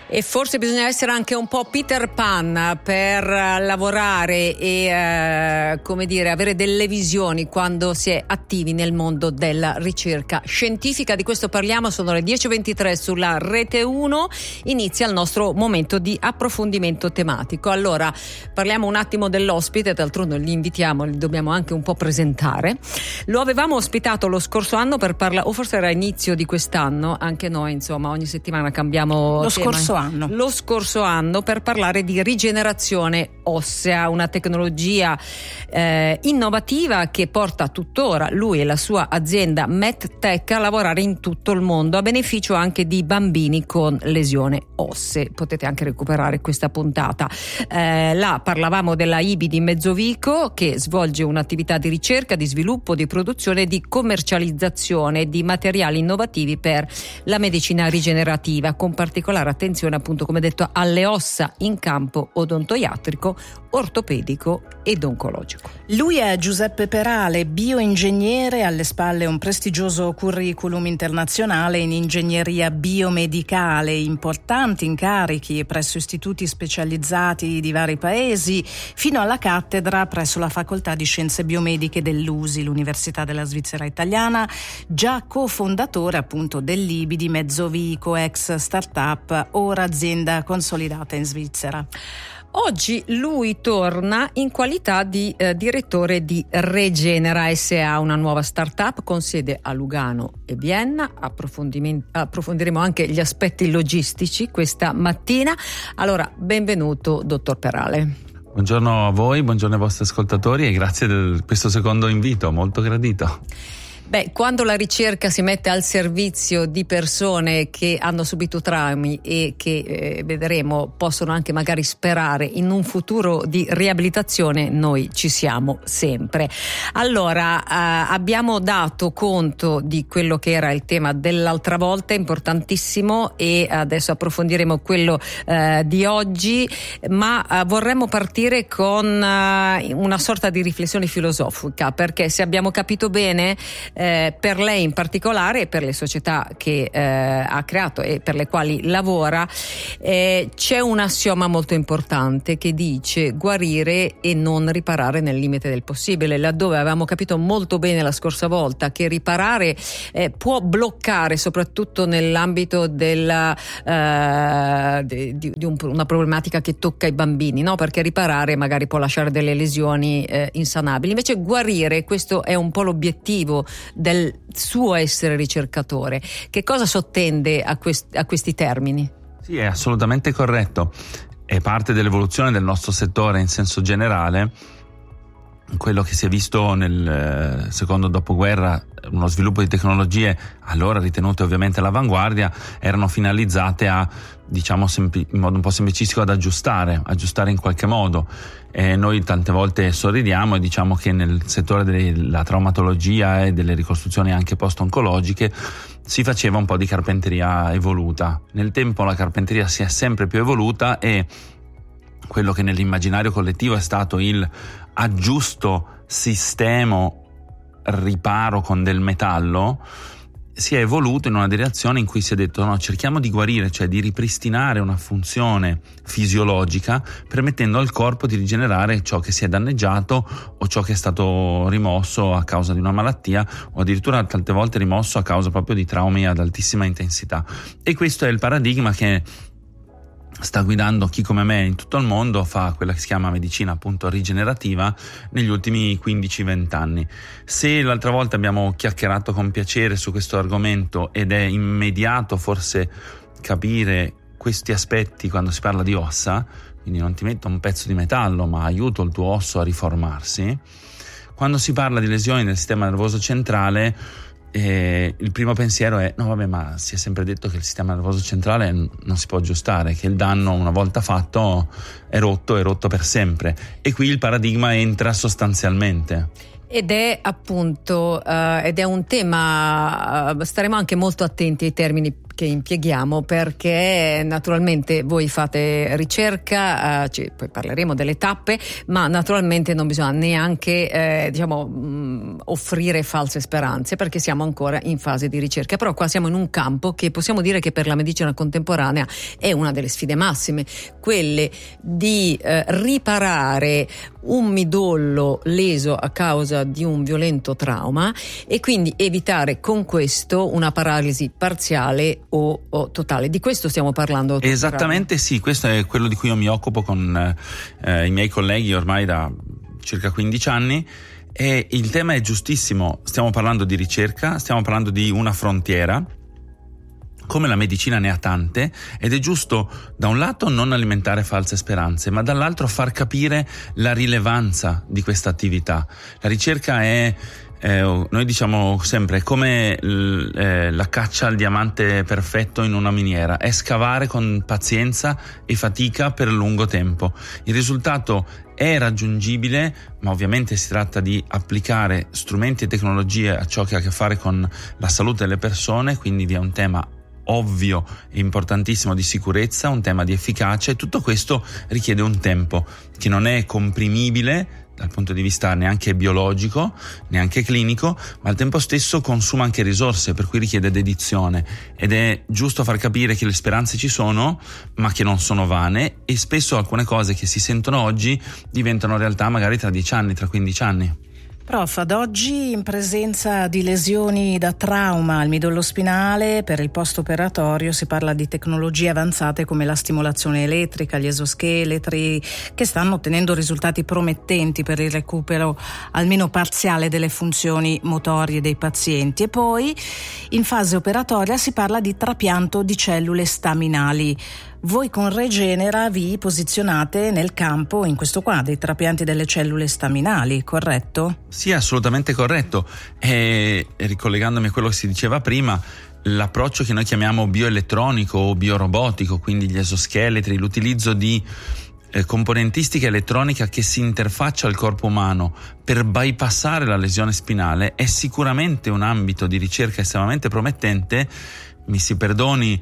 E forse bisogna essere anche un po' Peter Pan per lavorare e avere delle visioni quando si è attivi nel mondo della ricerca scientifica. Di questo parliamo, sono le 10:23 sulla Rete 1, inizia il nostro momento di approfondimento tematico. Allora, parliamo un attimo dell'ospite, d'altronde li invitiamo, li dobbiamo anche un po' presentare. Lo avevamo ospitato lo scorso anno per parlare, o forse era inizio di quest'anno, anche noi insomma ogni settimana cambiamo tema. Lo scorso anno per parlare di rigenerazione ossea, una tecnologia innovativa che porta tuttora lui e la sua azienda MedTech a lavorare in tutto il mondo a beneficio anche di bambini con lesione ossee. Potete anche recuperare questa puntata. Là parlavamo della IBI di Mezzovico, che svolge un'attività di ricerca, di sviluppo, di produzione e di commercializzazione di materiali innovativi per la medicina rigenerativa, con particolare attenzione appunto, come detto, alle ossa in campo odontoiatrico, ortopedico ed oncologico. Lui è Giuseppe Perale, bioingegnere, alle spalle un prestigioso curriculum internazionale in ingegneria biomedicale, importanti incarichi presso istituti specializzati di vari paesi, fino alla cattedra presso la Facoltà di Scienze Biomediche dell'USI, l'Università della Svizzera Italiana, già cofondatore appunto dell'IBI di Mezzovico, ex startup, ora azienda consolidata in Svizzera. Oggi lui torna in qualità di direttore di Regenera SA, una nuova startup con sede a Lugano e Vienna. Approfondiremo anche gli aspetti logistici questa mattina. Allora, benvenuto dottor Perale. Buongiorno a voi, buongiorno ai vostri ascoltatori e grazie di questo secondo invito, molto gradito. Beh, quando la ricerca si mette al servizio di persone che hanno subito traumi e che vedremo possono anche magari sperare in un futuro di riabilitazione, noi ci siamo sempre. Allora, abbiamo dato conto di quello che era il tema dell'altra volta, importantissimo, e adesso approfondiremo quello di oggi, ma vorremmo partire con una sorta di riflessione filosofica, perché se abbiamo capito bene, per lei in particolare e per le società che ha creato e per le quali lavora, c'è un assioma molto importante che dice guarire e non riparare nel limite del possibile, laddove avevamo capito molto bene la scorsa volta che riparare può bloccare, soprattutto nell'ambito della di una problematica che tocca i bambini, no? Perché riparare magari può lasciare delle lesioni insanabili, invece guarire, questo è un po' l'obiettivo del suo essere ricercatore. Che cosa sottende a questi termini? Sì, è assolutamente corretto. È parte dell'evoluzione del nostro settore in senso generale. Quello che si è visto nel secondo dopoguerra, uno sviluppo di tecnologie allora ritenute ovviamente all'avanguardia, erano finalizzate a, diciamo in modo un po' semplicistico, ad aggiustare in qualche modo. E noi tante volte sorridiamo e diciamo che nel settore della traumatologia e delle ricostruzioni anche post-oncologiche si faceva un po' di carpenteria evoluta. Nel tempo la carpenteria si è sempre più evoluta e quello che nell'immaginario collettivo è stato il aggiusto, sistemo, riparo con del metallo, si è evoluto in una direzione in cui si è detto no, cerchiamo di guarire, cioè di ripristinare una funzione fisiologica, permettendo al corpo di rigenerare ciò che si è danneggiato o ciò che è stato rimosso a causa di una malattia o addirittura tante volte rimosso a causa proprio di traumi ad altissima intensità. E questo è il paradigma che sta guidando chi come me in tutto il mondo fa quella che si chiama medicina appunto rigenerativa negli ultimi 15-20 anni. Se l'altra volta abbiamo chiacchierato con piacere su questo argomento ed è immediato forse capire questi aspetti quando si parla di ossa, quindi non ti metto un pezzo di metallo ma aiuto il tuo osso a riformarsi, quando si parla di lesioni del sistema nervoso centrale il primo pensiero è no vabbè, ma si è sempre detto che il sistema nervoso centrale non si può aggiustare, che il danno una volta fatto è rotto per sempre, e qui il paradigma entra sostanzialmente. Ed è appunto un tema, staremo anche molto attenti ai termini che impieghiamo, perché naturalmente voi fate ricerca, poi parleremo delle tappe, ma naturalmente non bisogna neanche offrire false speranze, perché siamo ancora in fase di ricerca. Però qua siamo in un campo che possiamo dire che per la medicina contemporanea è una delle sfide massime, quelle di riparare un midollo leso a causa di un violento trauma e quindi evitare con questo una paralisi parziale o totale. Di questo stiamo parlando. Esattamente, sì, questo è quello di cui io mi occupo con i miei colleghi ormai da circa 15 anni. E il tema è giustissimo, stiamo parlando di ricerca, stiamo parlando di una frontiera, come la medicina ne ha tante, ed è giusto da un lato non alimentare false speranze, ma dall'altro far capire la rilevanza di questa attività. La ricerca è, noi diciamo sempre, come la caccia al diamante perfetto in una miniera, è scavare con pazienza e fatica per lungo tempo. Il risultato è raggiungibile, ma ovviamente si tratta di applicare strumenti e tecnologie a ciò che ha a che fare con la salute delle persone, quindi vi è un tema ovvio e importantissimo di sicurezza, un tema di efficacia, e tutto questo richiede un tempo che non è comprimibile dal punto di vista neanche biologico, neanche clinico, ma al tempo stesso consuma anche risorse, per cui richiede dedizione, ed è giusto far capire che le speranze ci sono, ma che non sono vane, e spesso alcune cose che si sentono oggi diventano realtà magari tra 10 anni, tra 15 anni. Prof, ad oggi in presenza di lesioni da trauma al midollo spinale, per il post-operatorio si parla di tecnologie avanzate come la stimolazione elettrica, gli esoscheletri, che stanno ottenendo risultati promettenti per il recupero almeno parziale delle funzioni motorie dei pazienti. E poi in fase operatoria si parla di trapianto di cellule staminali. Voi con Regenera vi posizionate nel campo, in questo qua, dei trapianti delle cellule staminali, corretto? Sì, assolutamente corretto. E ricollegandomi a quello che si diceva prima, l'approccio che noi chiamiamo bioelettronico o biorobotico, quindi gli esoscheletri, l'utilizzo di componentistica elettronica che si interfaccia al corpo umano per bypassare la lesione spinale, è sicuramente un ambito di ricerca estremamente promettente. Mi si perdoni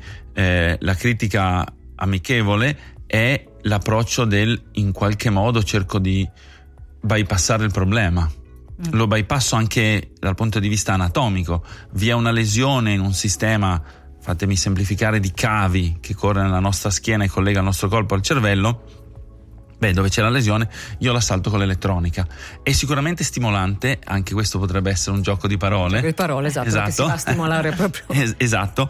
la critica amichevole, è l'approccio del in qualche modo cerco di bypassare il problema. Lo bypasso anche dal punto di vista anatomico. Vi è una lesione in un sistema, fatemi semplificare, di cavi che corre nella nostra schiena e collega il nostro corpo al cervello. Dove c'è la lesione io la salto con l'elettronica. È sicuramente stimolante, anche questo potrebbe essere un gioco di parole. Le parole, esatto. Che si va a stimolare proprio. Esatto.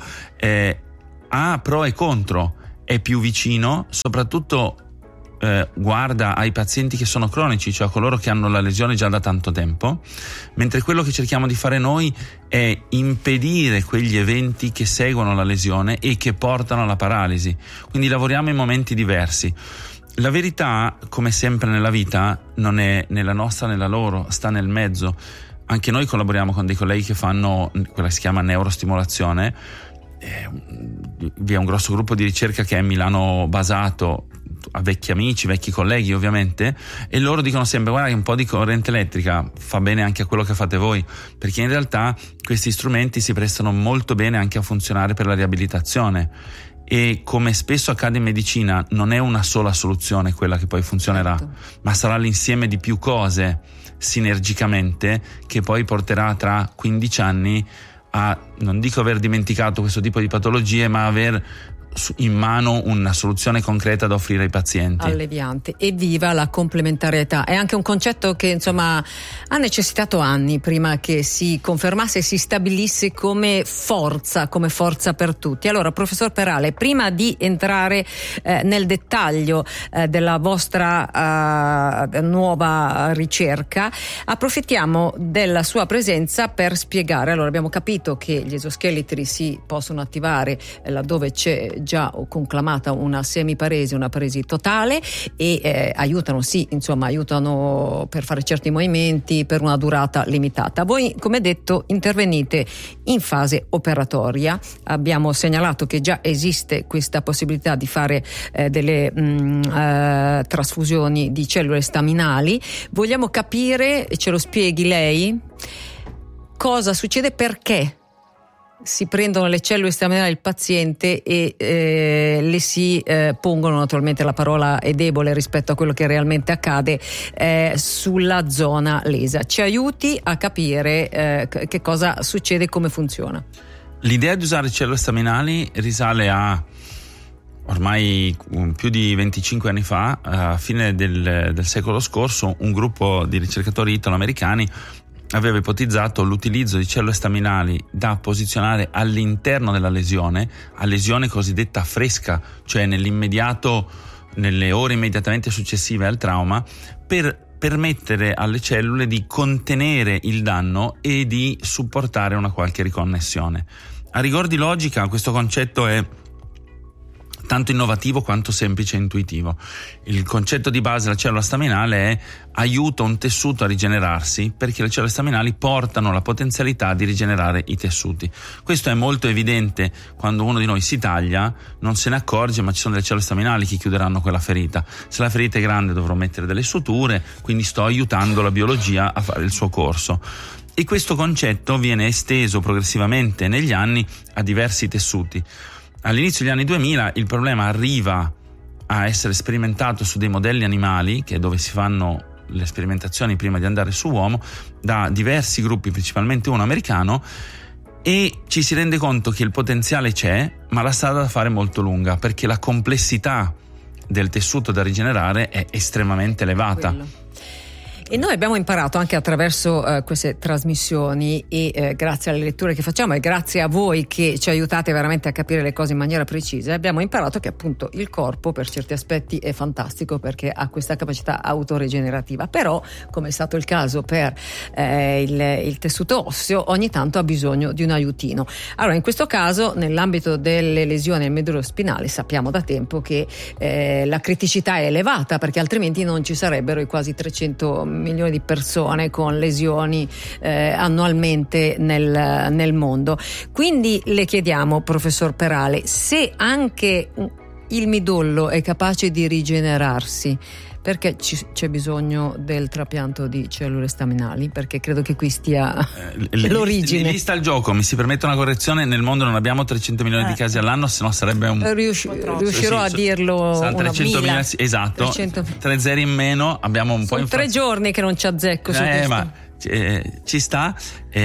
Ha pro e contro. È più vicino, soprattutto guarda ai pazienti che sono cronici, cioè a coloro che hanno la lesione già da tanto tempo, mentre quello che cerchiamo di fare noi è impedire quegli eventi che seguono la lesione e che portano alla paralisi. Quindi lavoriamo in momenti diversi. La verità, come sempre nella vita, non è nella nostra né la loro, sta nel mezzo. Anche noi collaboriamo con dei colleghi che fanno quella che si chiama neurostimolazione. Vi è un grosso gruppo di ricerca che è a Milano basato, a vecchi amici, vecchi colleghi ovviamente, e loro dicono sempre: guarda che un po' di corrente elettrica fa bene anche a quello che fate voi, perché in realtà questi strumenti si prestano molto bene anche a funzionare per la riabilitazione. E come spesso accade in medicina, non è una sola soluzione quella che poi funzionerà, ma sarà l'insieme di più cose sinergicamente che poi porterà tra 15 anni a, non dico aver dimenticato questo tipo di patologie, ma aver in mano una soluzione concreta da offrire ai pazienti. Alleviante. Evviva la complementarietà. È anche un concetto che insomma ha necessitato anni prima che si confermasse e si stabilisse come forza per tutti. Allora, professor Perale, prima di entrare nel dettaglio della vostra nuova ricerca, approfittiamo della sua presenza per spiegare. Allora, abbiamo capito che gli esoscheletri si possono attivare laddove c'è già conclamata una semiparesi, una paresi totale, e aiutano per fare certi movimenti per una durata limitata. Voi, come detto, intervenite in fase operatoria. Abbiamo segnalato che già esiste questa possibilità di fare delle trasfusioni di cellule staminali. Vogliamo capire, ce lo spieghi lei, cosa succede, perché si prendono le cellule staminali del paziente e le si pongono, naturalmente la parola è debole rispetto a quello che realmente accade, sulla zona lesa. Ci aiuti a capire che cosa succede e come funziona. L'idea di usare cellule staminali risale a ormai più di 25 anni fa. A fine del secolo scorso un gruppo di ricercatori italo-americani aveva ipotizzato l'utilizzo di cellule staminali da posizionare all'interno della lesione, a lesione cosiddetta fresca, cioè nell'immediato, nelle ore immediatamente successive al trauma, per permettere alle cellule di contenere il danno e di supportare una qualche riconnessione. A rigor di logica questo concetto è tanto innovativo quanto semplice e intuitivo. Il concetto di base della cellula staminale è: aiuta un tessuto a rigenerarsi, perché le cellule staminali portano la potenzialità di rigenerare i tessuti. Questo è molto evidente quando uno di noi si taglia, non se ne accorge, ma ci sono delle cellule staminali che chiuderanno quella ferita. Se la ferita è grande dovrò mettere delle suture, quindi sto aiutando la biologia a fare il suo corso. E questo concetto viene esteso progressivamente negli anni a diversi tessuti. All'inizio degli anni 2000 il problema arriva a essere sperimentato su dei modelli animali, che è dove si fanno le sperimentazioni prima di andare su uomo, da diversi gruppi, principalmente uno americano, e ci si rende conto che il potenziale c'è, ma la strada da fare è molto lunga, perché la complessità del tessuto da rigenerare è estremamente elevata. Quello. E noi abbiamo imparato anche attraverso queste trasmissioni e grazie alle letture che facciamo e grazie a voi che ci aiutate veramente a capire le cose in maniera precisa, abbiamo imparato che appunto il corpo per certi aspetti è fantastico perché ha questa capacità autoregenerativa, però come è stato il caso per il tessuto osseo, ogni tanto ha bisogno di un aiutino. Allora in questo caso, nell'ambito delle lesioni al meduolo spinale, sappiamo da tempo che la criticità è elevata, perché altrimenti non ci sarebbero i quasi 300 milioni di persone con lesioni annualmente nel mondo. Quindi le chiediamo, professor Perale, se anche il midollo è capace di rigenerarsi, perché c'è bisogno del trapianto di cellule staminali? Perché credo che qui stia l'origine. Lì sta il gioco, mi si permette una correzione: nel mondo non abbiamo 300 milioni di casi all'anno, se no sarebbe riuscirò a dirlo 300 milioni, esatto, 300. 3 zeri in meno, abbiamo un Sono po' 3 giorni che non ci azzecco su questo. Ma ci sta.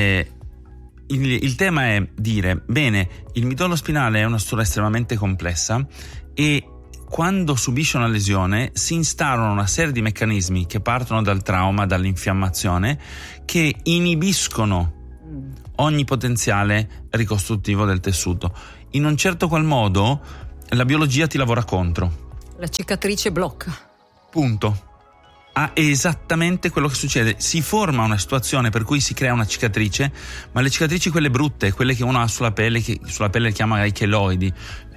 Il tema è dire: bene, il midollo spinale è una struttura estremamente complessa e quando subisce una lesione si instaurano una serie di meccanismi che partono dal trauma, dall'infiammazione, che inibiscono ogni potenziale ricostruttivo del tessuto. In un certo qual modo la biologia ti lavora contro. La cicatrice blocca. Punto. È esattamente quello che succede. Si forma una situazione per cui si crea una cicatrice, ma le cicatrici quelle brutte, quelle che uno ha sulla pelle, che sulla pelle le chiama i cheloidi,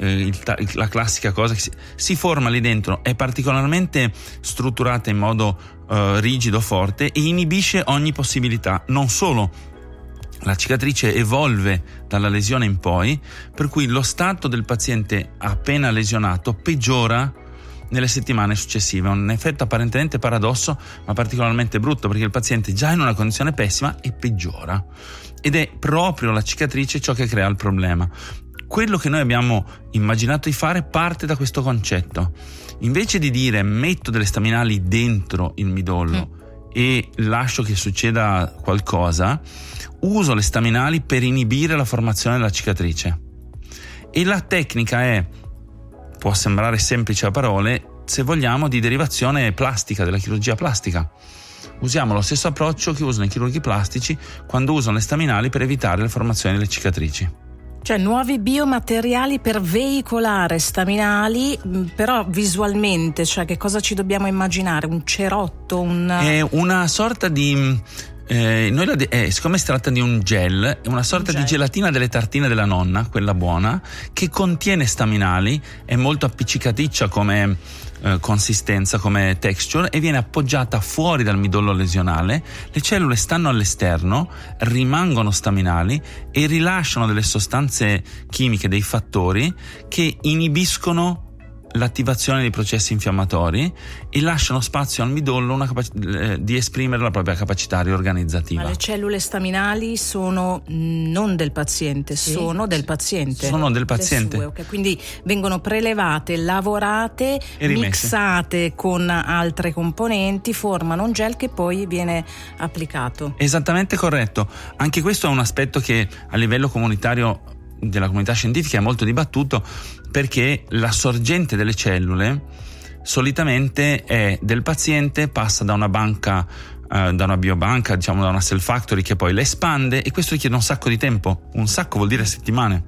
la classica cosa che si forma lì dentro, è particolarmente strutturata in modo rigido, forte, e inibisce ogni possibilità. Non solo, la cicatrice evolve dalla lesione in poi, per cui lo stato del paziente appena lesionato peggiora nelle settimane successive. Un effetto apparentemente paradosso, ma particolarmente brutto, perché il paziente già è in una condizione pessima e peggiora, ed è proprio la cicatrice ciò che crea il problema. Quello che noi abbiamo immaginato di fare parte da questo concetto. Invece di dire metto delle staminali dentro il midollo e lascio che succeda qualcosa, uso le staminali per inibire la formazione della cicatrice. E la tecnica è, può sembrare semplice a parole, se vogliamo, di derivazione plastica, della chirurgia plastica. Usiamo lo stesso approccio che usano i chirurghi plastici quando usano le staminali per evitare la formazione delle cicatrici. Cioè nuovi biomateriali per veicolare staminali, però visualmente, cioè che cosa ci dobbiamo immaginare? Un cerotto? È una sorta di... siccome si tratta di un gel, è una sorta di gelatina delle tartine della nonna, quella buona, che contiene staminali, è molto appiccicaticcia come consistenza, come texture, e viene appoggiata fuori dal midollo lesionale. Le cellule stanno all'esterno, rimangono staminali e rilasciano delle sostanze chimiche, dei fattori che inibiscono l'attivazione dei processi infiammatori e lasciano spazio al midollo di esprimere la propria capacità riorganizzativa. Ma le cellule staminali sono non del paziente, sono del paziente. Sono del paziente. Sue, okay. Quindi vengono prelevate, lavorate, mixate con altre componenti, formano un gel che poi viene applicato. Esattamente corretto. Anche questo è un aspetto che a livello comunitario della comunità scientifica è molto dibattuto, perché la sorgente delle cellule solitamente è del paziente, passa da una banca, da una biobanca, diciamo da una cell factory che poi le espande, e questo richiede un sacco di tempo. Un sacco vuol dire settimane.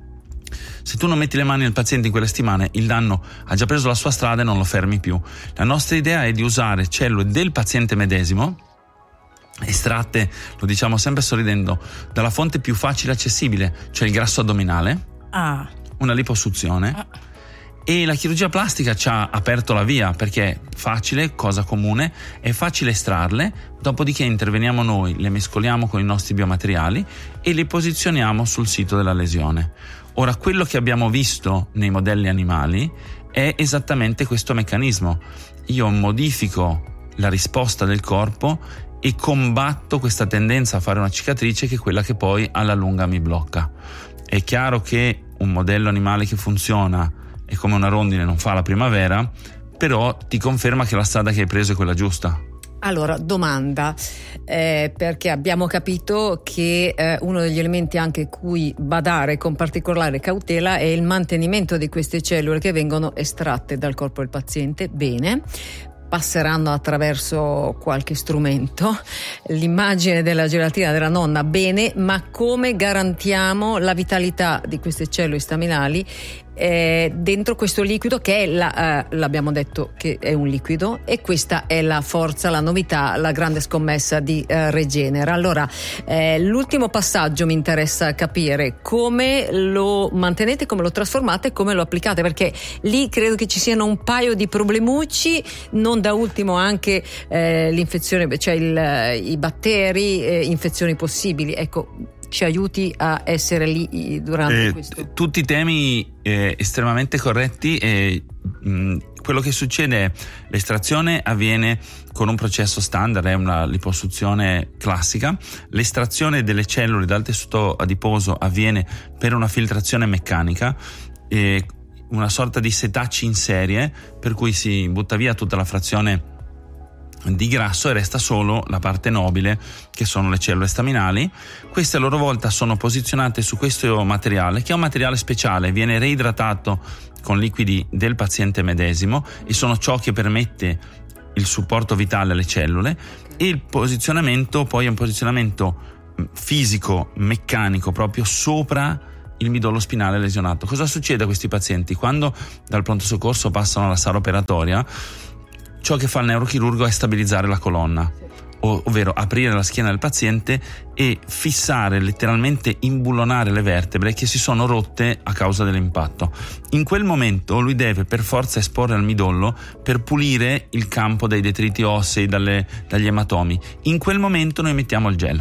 Se tu non metti le mani nel paziente in quelle settimane, il danno ha già preso la sua strada e non lo fermi più. La nostra idea è di usare cellule del paziente medesimo, estratte, lo diciamo sempre sorridendo, dalla fonte più facile accessibile, cioè il grasso addominale, una liposuzione, e la chirurgia plastica ci ha aperto la via, perché è facile, cosa comune, è facile estrarle, dopodiché interveniamo noi, le mescoliamo con i nostri biomateriali e le posizioniamo sul sito della lesione. Ora, quello che abbiamo visto nei modelli animali è esattamente questo meccanismo. Io modifico la risposta del corpo e combatto questa tendenza a fare una cicatrice, che è quella che poi alla lunga mi blocca. È chiaro che un modello animale che funziona è come una rondine, non fa la primavera, però ti conferma che la strada che hai preso è quella giusta. Allora, domanda, perché abbiamo capito che uno degli elementi anche cui badare con particolare cautela è il mantenimento di queste cellule che vengono estratte dal corpo del paziente. Bene, passeranno attraverso qualche strumento, l'immagine della gelatina della nonna, bene, ma come garantiamo la vitalità di queste cellule staminali dentro questo liquido che è l'abbiamo detto che è un liquido, e questa è la forza, la novità, la grande scommessa di Regenera. Allora, l'ultimo passaggio mi interessa capire come lo mantenete, come lo trasformate, come lo applicate, perché lì credo che ci siano un paio di problemucci, non da ultimo anche l'infezione, cioè i batteri, infezioni possibili. Ecco, ci aiuti a essere lì durante questo. Tutti temi estremamente corretti. Quello che succede è l'estrazione avviene con un processo standard, è una liposuzione classica. L'estrazione delle cellule dal tessuto adiposo avviene per una filtrazione meccanica, una sorta di setacci in serie, per cui si butta via tutta la frazione di grasso e resta solo la parte nobile, che sono le cellule staminali. Queste a loro volta sono posizionate su questo materiale, che è un materiale speciale, viene reidratato con liquidi del paziente medesimo e sono ciò che permette il supporto vitale alle cellule. E il posizionamento poi è un posizionamento fisico, meccanico, proprio sopra il midollo spinale lesionato. Cosa succede a questi pazienti? Quando dal pronto soccorso passano alla sala operatoria, ciò che fa il neurochirurgo è stabilizzare la colonna, ovvero aprire la schiena del paziente e fissare, letteralmente imbullonare le vertebre che si sono rotte a causa dell'impatto. In quel momento lui deve per forza esporre al midollo per pulire il campo dai detriti ossei, dagli ematomi. In quel momento noi mettiamo il gel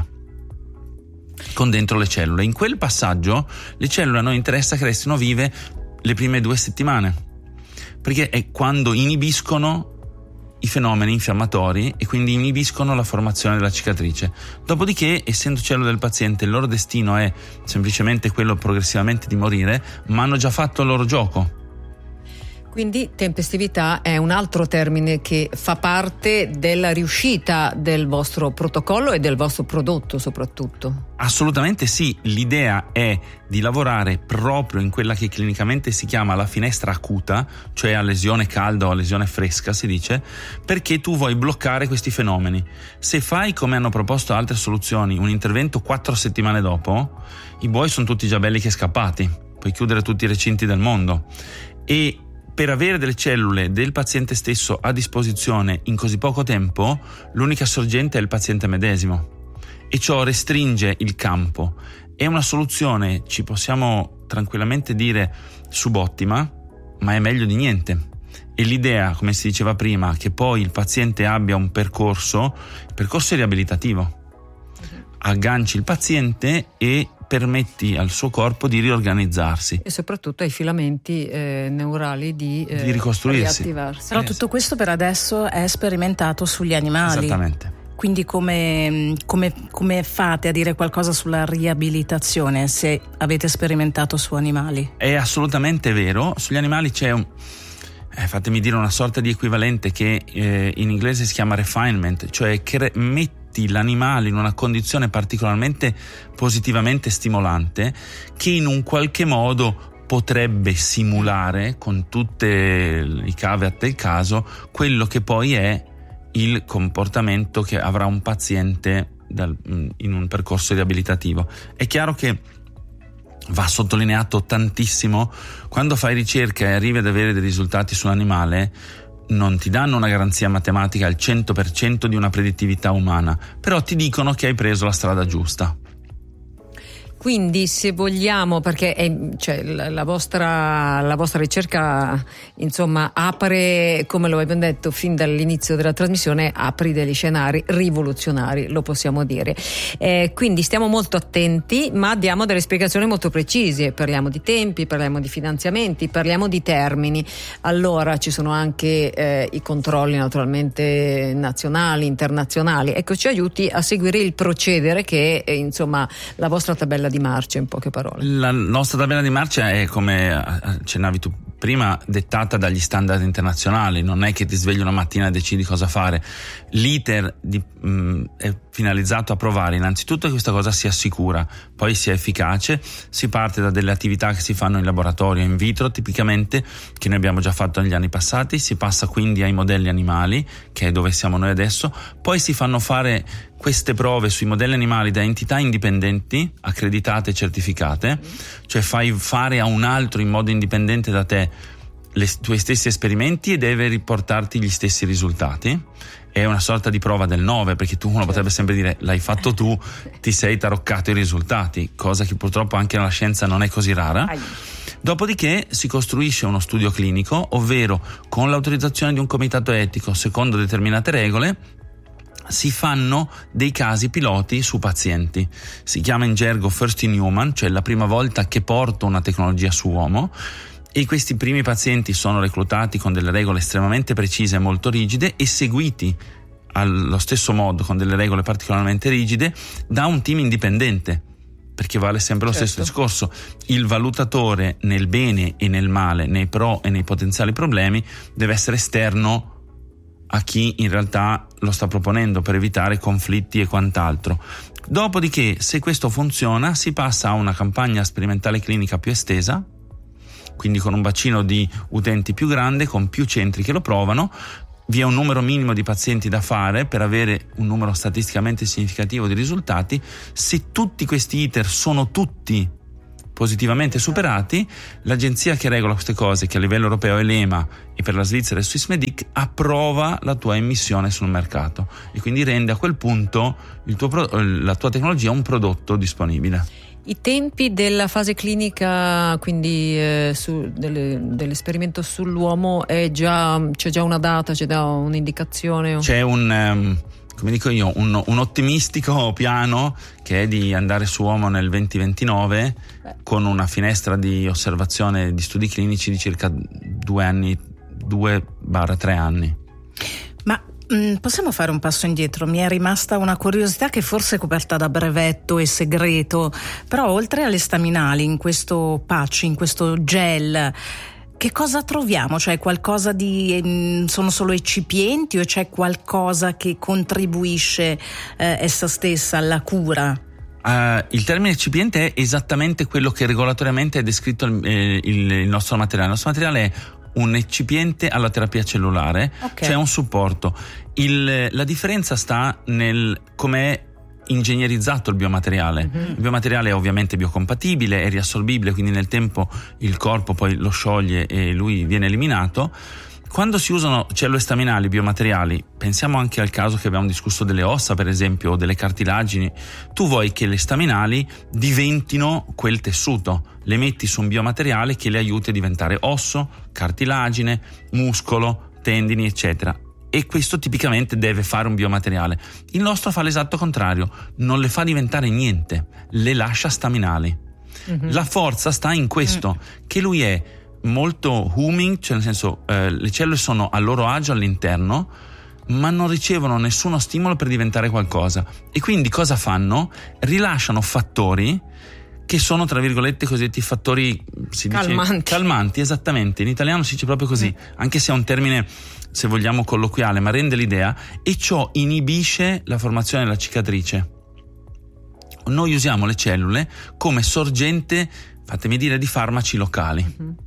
con dentro le cellule. In quel passaggio le cellule a noi interessa che restino vive le prime 2 settimane, perché è quando inibiscono i fenomeni infiammatori e quindi inibiscono la formazione della cicatrice. Dopodiché, essendo cellule del paziente, il loro destino è semplicemente quello progressivamente di morire, ma hanno già fatto il loro gioco. Quindi tempestività è un altro termine che fa parte della riuscita del vostro protocollo e del vostro prodotto soprattutto. Assolutamente sì, l'idea è di lavorare proprio in quella che clinicamente si chiama la finestra acuta, cioè a lesione calda o a lesione fresca si dice, perché tu vuoi bloccare questi fenomeni. Se fai, come hanno proposto altre soluzioni, un intervento 4 settimane dopo, i buoi sono tutti già belli che scappati, puoi chiudere tutti i recinti del mondo. E per avere delle cellule del paziente stesso a disposizione in così poco tempo, l'unica sorgente è il paziente medesimo, e ciò restringe il campo. È una soluzione, ci possiamo tranquillamente dire, subottima, ma è meglio di niente. E l'idea, come si diceva prima, che poi il paziente abbia un percorso, il percorso è riabilitativo. Agganci il paziente e permetti al suo corpo di riorganizzarsi e soprattutto ai filamenti neurali di ricostruirsi. Riattivarsi. Però tutto questo per adesso è sperimentato sugli animali. Esattamente. Quindi come fate a dire qualcosa sulla riabilitazione se avete sperimentato su animali? È assolutamente vero. Sugli animali c'è fatemi dire, una sorta di equivalente che in inglese si chiama refinement, cioè che metti l'animale in una condizione particolarmente positivamente stimolante che in un qualche modo potrebbe simulare, con tutti i caveat del caso, quello che poi è il comportamento che avrà un paziente in un percorso riabilitativo. È chiaro che va sottolineato tantissimo, quando fai ricerca e arrivi ad avere dei risultati sull'animale, non ti danno una garanzia matematica al 100% di una predittività umana, però ti dicono che hai preso la strada giusta. Quindi, se vogliamo, perché la vostra ricerca, insomma, apre, come lo abbiamo detto fin dall'inizio della trasmissione, apri degli scenari rivoluzionari, lo possiamo dire. Quindi stiamo molto attenti, ma diamo delle spiegazioni molto precise. Parliamo di tempi, parliamo di finanziamenti, parliamo di termini. Allora ci sono anche i controlli naturalmente nazionali, internazionali. Ecco, ci aiuti a seguire il procedere che è, insomma, la vostra tabella di marcia, in poche parole. La nostra tabella di marcia è, come accennavi tu prima, dettata dagli standard internazionali. Non è che ti svegli una mattina e decidi cosa fare. L'iter è finalizzato a provare innanzitutto che questa cosa sia sicura, poi sia efficace. Si parte da delle attività che si fanno in laboratorio, in vitro tipicamente, che noi abbiamo già fatto negli anni passati. Si passa quindi ai modelli animali, che è dove siamo noi adesso. Poi si fanno fare queste prove sui modelli animali da entità indipendenti, accreditate e certificate, cioè fai fare a un altro in modo indipendente da te i tuoi stessi esperimenti e deve riportarti gli stessi risultati. È una sorta di prova del 9, perché uno potrebbe sempre dire l'hai fatto tu, ti sei taroccato i risultati, cosa che purtroppo anche nella scienza non è così rara. Dopodiché si costruisce uno studio clinico, ovvero con l'autorizzazione di un comitato etico secondo determinate regole si fanno dei casi piloti su pazienti. Si chiama in gergo first in human, cioè la prima volta che porto una tecnologia su uomo, e questi primi pazienti sono reclutati con delle regole estremamente precise e molto rigide e seguiti allo stesso modo con delle regole particolarmente rigide da un team indipendente, perché vale sempre lo stesso discorso. Il valutatore nel bene e nel male, nei pro e nei potenziali problemi, deve essere esterno a chi in realtà lo sta proponendo, per evitare conflitti e quant'altro. Dopodiché, se questo funziona, si passa a una campagna sperimentale clinica più estesa, quindi con un bacino di utenti più grande, con più centri che lo provano. Vi è un numero minimo di pazienti da fare per avere un numero statisticamente significativo di risultati. Se tutti questi iter sono tutti positivamente superati, l'agenzia che regola queste cose, che a livello europeo è l'EMA e per la Svizzera è Swissmedic, approva la tua emissione sul mercato e quindi rende a quel punto la tua tecnologia un prodotto disponibile. I tempi della fase clinica, quindi dell'esperimento sull'uomo, c'è già una data, c'è già un'indicazione? C'è come dico io, un ottimistico piano che è di andare su uomo nel 2029 con una finestra di osservazione di studi clinici di circa 2-3 anni. Ma possiamo fare un passo indietro? Mi è rimasta una curiosità che forse è coperta da brevetto e segreto, però oltre alle staminali, in questo patch, in questo gel, che cosa troviamo? Cioè qualcosa sono solo eccipienti o c'è qualcosa che contribuisce essa stessa alla cura? Il termine eccipiente è esattamente quello che regolatoriamente è descritto il nostro materiale. Il nostro materiale è un eccipiente alla terapia cellulare, cioè un supporto. La differenza sta nel com'è ingegnerizzato il biomateriale. Il biomateriale è ovviamente biocompatibile, è riassorbibile, quindi nel tempo il corpo poi lo scioglie e lui viene eliminato. Quando si usano cellule staminali, biomateriali, pensiamo anche al caso che abbiamo discusso delle ossa, per esempio, o delle cartilagini. Tu vuoi che le staminali diventino quel tessuto, le metti su un biomateriale che le aiuti a diventare osso, cartilagine, muscolo, tendini, eccetera. e questo tipicamente deve fare un biomateriale. Il nostro fa l'esatto contrario, non le fa diventare niente, le lascia staminali. La forza sta in questo, che lui è molto humming, cioè nel senso le cellule sono a loro agio all'interno, ma non ricevono nessuno stimolo per diventare qualcosa, e quindi cosa fanno? Rilasciano fattori che sono, tra virgolette, cosiddetti fattori, si dice calmanti, esattamente, in italiano si dice proprio così, anche se è un termine, se vogliamo, colloquiale, ma rende l'idea, e ciò inibisce la formazione della cicatrice. Noi usiamo le cellule come sorgente, fatemi dire, di farmaci locali.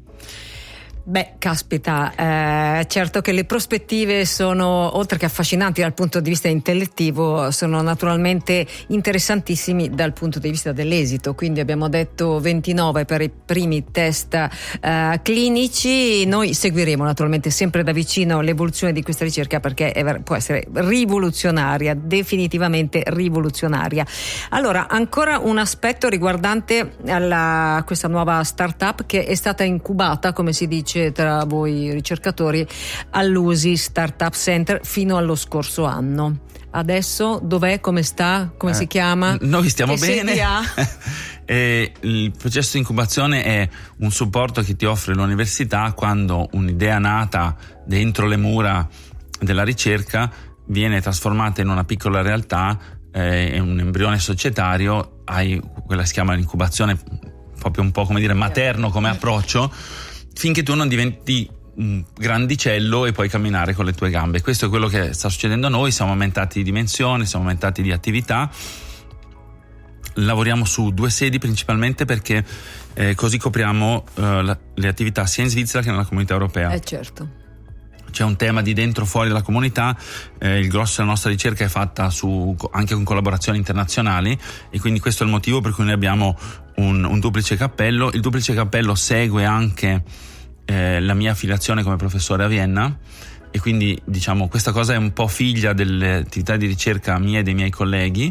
Beh, caspita, certo che le prospettive sono, oltre che affascinanti dal punto di vista intellettivo, sono naturalmente interessantissimi dal punto di vista dell'esito. Quindi abbiamo detto 29 per i primi test clinici. Noi seguiremo naturalmente sempre da vicino l'evoluzione di questa ricerca, perché può essere rivoluzionaria, definitivamente rivoluzionaria. Allora, ancora un aspetto riguardante questa nuova startup che è stata incubata, come si dice tra voi ricercatori, all'USI Startup Center fino allo scorso anno. Adesso dov'è? Come sta? Come si chiama? Noi stiamo bene. Il processo di incubazione è un supporto che ti offre l'università quando un'idea nata dentro le mura della ricerca viene trasformata in una piccola realtà, un embrione societario. Hai quella che si chiama l'incubazione, proprio un po' come dire materno come approccio, finché tu non diventi un grandicello e puoi camminare con le tue gambe. Questo è quello che sta succedendo a noi. Siamo aumentati di dimensione, siamo aumentati di attività, lavoriamo su 2 sedi principalmente perché così copriamo le attività sia in Svizzera che nella comunità europea. Certo. C'è un tema di dentro fuori dalla comunità, il grosso della nostra ricerca è fatta anche con collaborazioni internazionali, e quindi questo è il motivo per cui noi abbiamo un duplice cappello. Il duplice cappello segue anche la mia affiliazione come professore a Vienna, e quindi diciamo questa cosa è un po' figlia delle attività di ricerca mia e dei miei colleghi.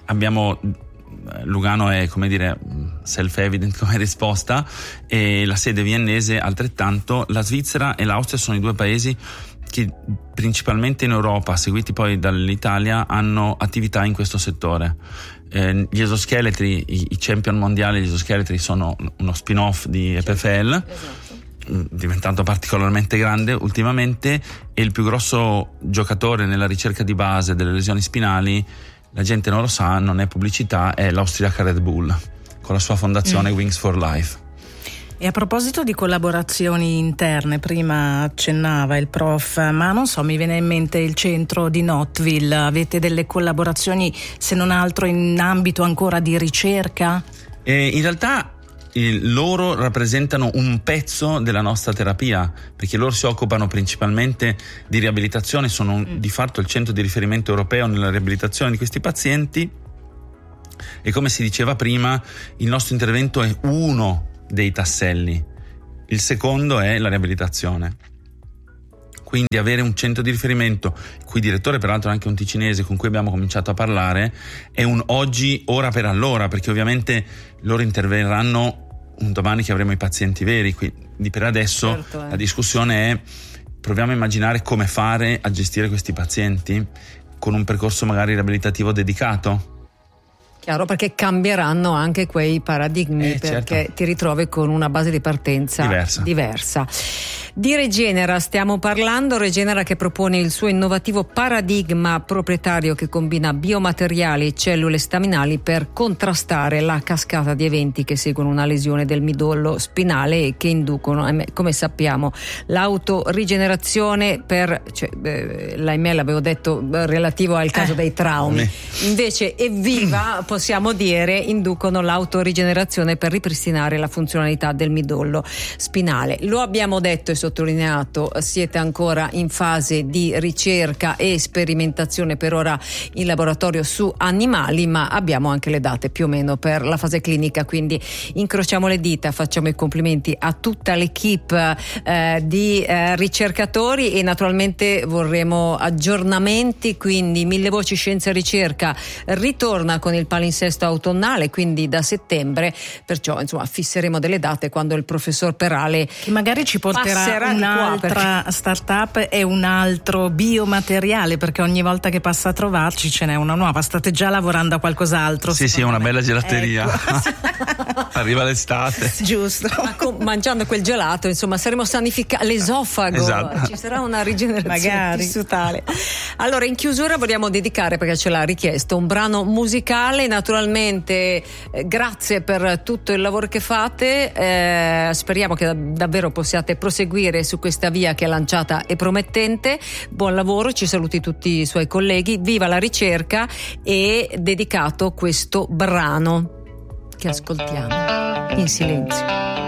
Lugano è, come dire, self-evident come risposta, e la sede viennese altrettanto. La Svizzera e l'Austria sono i 2 paesi che principalmente in Europa, seguiti poi dall'Italia, hanno attività in questo settore. Gli esoscheletri, i champion mondiali degli esoscheletri sono uno spin-off di EPFL, diventato particolarmente grande ultimamente, e il più grosso giocatore nella ricerca di base delle lesioni spinali, la gente non lo sa, non è pubblicità, è l'austriaca Red Bull con la sua fondazione Wings for Life. E a proposito di collaborazioni interne, prima accennava il prof, ma non so, mi viene in mente il centro di Knotteville. Avete delle collaborazioni, se non altro, in ambito ancora di ricerca? In realtà loro rappresentano un pezzo della nostra terapia, perché loro si occupano principalmente di riabilitazione, sono di fatto il centro di riferimento europeo nella riabilitazione di questi pazienti, e come si diceva prima il nostro intervento è uno dei tasselli, il secondo è la riabilitazione. Quindi avere un centro di riferimento, il cui direttore peraltro è anche un ticinese con cui abbiamo cominciato a parlare, è un oggi, ora per allora, perché ovviamente loro interverranno un domani che avremo i pazienti veri. Quindi per adesso certo, la discussione è: proviamo a immaginare come fare a gestire questi pazienti con un percorso magari riabilitativo dedicato. Chiaro, perché cambieranno anche quei paradigmi, perché certo, ti ritrovi con una base di partenza diversa. Di Regenera stiamo parlando, Regenera che propone il suo innovativo paradigma proprietario che combina biomateriali e cellule staminali per contrastare la cascata di eventi che seguono una lesione del midollo spinale e che inducono, come sappiamo, l'autorigenerazione l'ahimè l'avevo detto relativo al caso dei traumi. Invece evviva, possiamo dire, inducono l'autorigenerazione per ripristinare la funzionalità del midollo spinale. Lo abbiamo detto e sottolineato, siete ancora in fase di ricerca e sperimentazione per ora in laboratorio su animali, ma abbiamo anche le date più o meno per la fase clinica, quindi incrociamo le dita, facciamo i complimenti a tutta l'equipe di ricercatori, e naturalmente vorremmo aggiornamenti, quindi Mille Voci Scienza e Ricerca ritorna con il palinsesto autunnale, quindi da settembre, perciò insomma fisseremo delle date quando il professor Perale che magari ci porterà un'altra startup e un altro biomateriale, perché ogni volta che passa a trovarci ce n'è una nuova. State già lavorando a qualcos'altro? Sì, una bella gelateria. Ecco. Arriva l'estate. Giusto. Mangiando quel gelato, insomma, saremo sanificati, l'esofago. Esatto. Ci sarà una rigenerazione tissutale. Allora, in chiusura vogliamo dedicare, perché ce l'ha richiesto, un brano musicale. Naturalmente grazie per tutto il lavoro che fate, speriamo che davvero possiate proseguire su questa via che è lanciata e promettente. Buon lavoro, ci saluti tutti i suoi colleghi, viva la ricerca, e dedicato questo brano che ascoltiamo in silenzio.